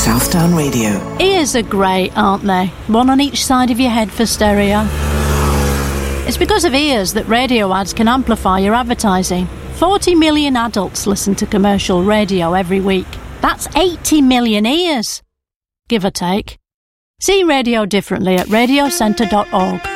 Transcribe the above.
Southdown Radio. Ears are great, aren't they? One on each side of your head for stereo. It's because of ears that radio ads can amplify your advertising. 40 million adults listen to commercial radio every week. That's 80 million ears, give or take. See radio differently at radiocentre.org.